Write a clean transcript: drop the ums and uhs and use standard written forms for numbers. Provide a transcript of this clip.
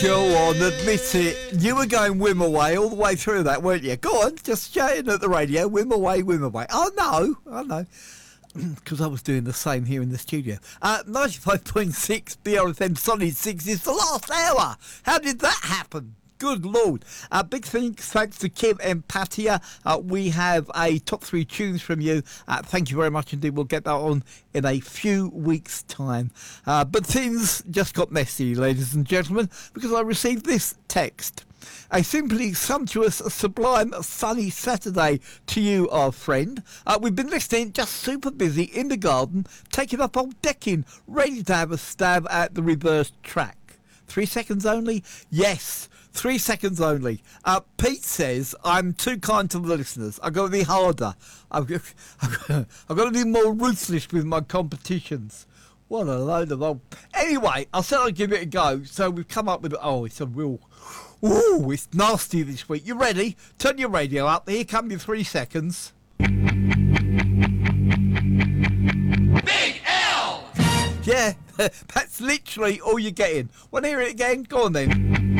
Go on, admit it. You were going Whim Away all the way through that, weren't you? Go on, just shouting at the radio, Whim Away, Whim Away. Oh, no, I know. Because I was doing the same here in the studio. 95.6 BRFM Solid 6 is the last hour. How did that happen? Good Lord. Big thanks to Kim and Patia. We have a top 3 tunes from you. Thank you very much indeed. We'll get that on in a few weeks' time. But things just got messy, ladies and gentlemen, because I received this text. A simply sumptuous, sublime, sunny Saturday to you, our friend. We've been listening, just super busy in the garden, taking up old decking, ready to have a stab at the reverse track. 3 seconds only? Yes, 3 seconds only. Pete says, I'm too kind to the listeners. I've got to be harder. I've got to be more ruthless with my competitions. What a load of old... Anyway, I said I'd give it a go, so we've come up with... Oh, it's a real... Ooh, it's nasty this week. You ready? Turn your radio up. Here come your 3 seconds. Big L! Yeah, that's literally all you're getting. Want to hear it again? Go on then.